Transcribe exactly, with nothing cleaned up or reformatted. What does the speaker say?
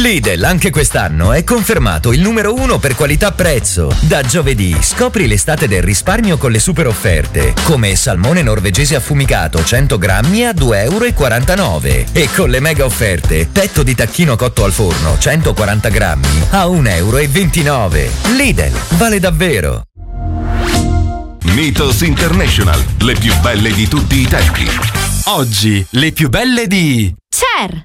Lidl anche quest'anno è confermato il numero uno per qualità prezzo. Da giovedì scopri l'estate del risparmio con le super offerte, come salmone norvegese affumicato cento grammi a due e quarantanove euro e con le mega offerte petto di tacchino cotto al forno centoquaranta grammi a un e ventinove euro. Lidl, vale davvero. Mythos International, le più belle di tutti i tempi. Oggi le più belle di Cher.